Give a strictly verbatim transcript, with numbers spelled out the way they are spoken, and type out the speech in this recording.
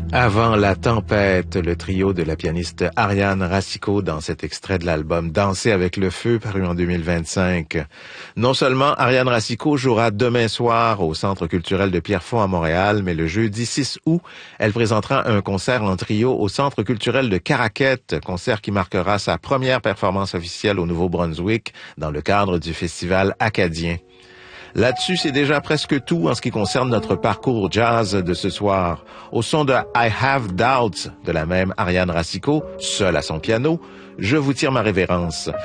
Avant la tempête, le trio de la pianiste Ariane Racicot dans cet extrait de l'album Danser avec le feu paru en deux mille vingt-cinq. Non seulement Ariane Racicot jouera demain soir au Centre culturel de Pierrefonds à Montréal, mais le jeudi six août, elle présentera un concert en trio au Centre culturel de Caraquette, concert qui marquera sa première performance officielle au Nouveau-Brunswick dans le cadre du festival acadien. Là-dessus, c'est déjà presque tout en ce qui concerne notre parcours jazz de ce soir. Au son de I Have Doubts de la même Ariane Racicot, seule à son piano, je vous tire ma révérence.